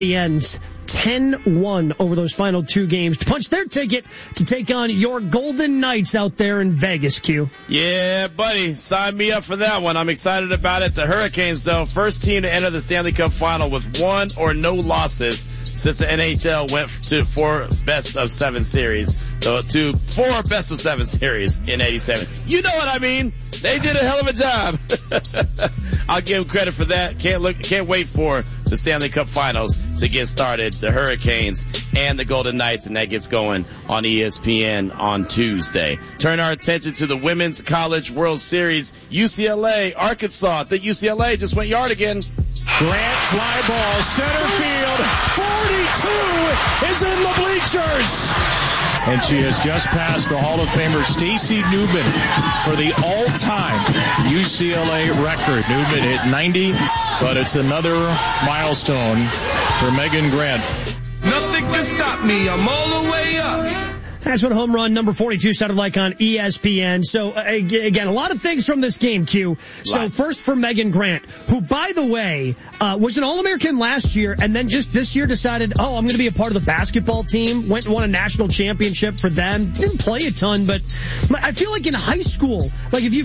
The ends 10-1 over those final two games to punch their ticket to take on your Golden Knights out there in Vegas, Q. Yeah, buddy. Sign me up for that one. I'm excited about it. The Hurricanes, though, first team to enter the Stanley Cup final with 1 or no losses since the NHL went to 4 best-of-7 series. To 4 best-of-7 series in 87. You know what I mean. They did a hell of a job. I'll give them credit for that. Can't wait for the Stanley Cup Finals to get started. The Hurricanes and the Golden Knights, and that gets going on ESPN on Tuesday. Turn our attention to the Women's College World Series. UCLA, Arkansas. The UCLA just went yard again. Grant fly ball, center field. 42 is in the bleachers. And she has just passed the Hall of Famer Stacey Newman for the all-time UCLA record. Newman hit 90, but it's another milestone for Megan Grant. Nothing can stop me. I'm all the way up. That's what home run number 42 sounded like on ESPN. So, again, a lot of things from this game, Q. So, first for Megan Grant, who, by the way, was an All-American last year and then just this year decided, I'm going to be a part of the basketball team, went and won a national championship for them. Didn't play a ton, but I feel like in high school, like if you